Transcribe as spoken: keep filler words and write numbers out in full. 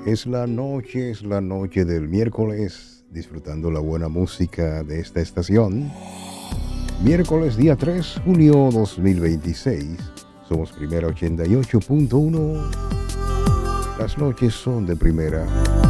Es la noche, es la noche del miércoles, disfrutando la buena música de esta estación. Miércoles día tres, junio dos mil veintiséis. Somos Primera ochenta y ocho punto uno. Las noches son de Primera.